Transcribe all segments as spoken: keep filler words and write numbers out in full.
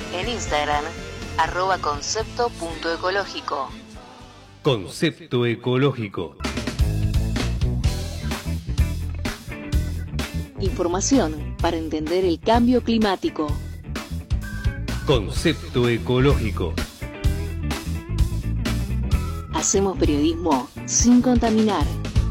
En Instagram, arroba concepto punto ecológico. Concepto Ecológico. Información para entender el cambio climático. Concepto Ecológico. Hacemos periodismo sin contaminar.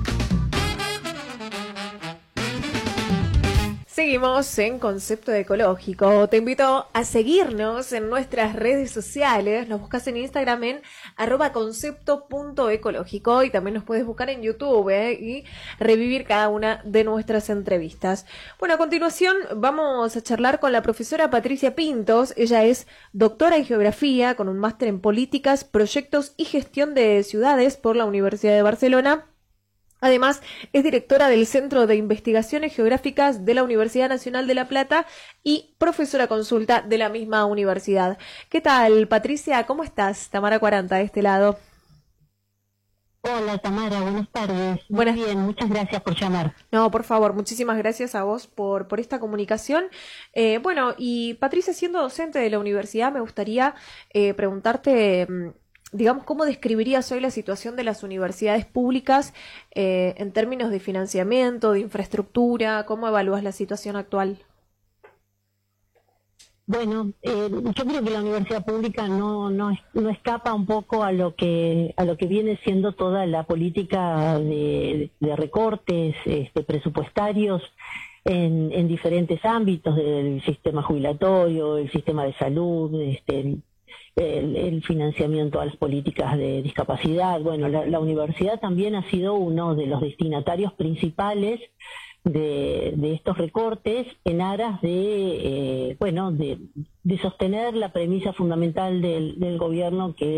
Seguimos en Concepto Ecológico. Te invito a seguirnos en nuestras redes sociales. Nos buscas en Instagram en arroba concepto punto ecológico y también nos puedes buscar en YouTube ¿eh? y revivir cada una de nuestras entrevistas. Bueno, a continuación vamos a charlar con la profesora Patricia Pintos. Ella es doctora en Geografía con un máster en Políticas, Proyectos y Gestión de Ciudades por la Universidad de Barcelona. Además, es directora del Centro de Investigaciones Geográficas de la Universidad Nacional de La Plata y profesora consulta de la misma universidad. ¿Qué tal, Patricia? ¿Cómo estás? Tamara cuarenta, de este lado. Hola, Tamara, buenas tardes. Muy Buenas. bien, muchas gracias por llamar. No, por favor, muchísimas gracias a vos por, por esta comunicación. Eh, bueno, y Patricia, siendo docente de la universidad, me gustaría eh, preguntarte... digamos, ¿cómo describirías hoy la situación de las universidades públicas eh, en términos de financiamiento, de infraestructura? ¿Cómo evalúas la situación actual? Bueno, eh, yo creo que la universidad pública no, no no escapa un poco a lo que a lo que viene siendo toda la política de, de recortes este, presupuestarios en, en diferentes ámbitos del sistema jubilatorio, el sistema de salud, este, el, El, el financiamiento a las políticas de discapacidad. Bueno, la, la universidad también ha sido uno de los destinatarios principales de, de estos recortes en aras de, eh, bueno, de, de sostener la premisa fundamental del, del gobierno, que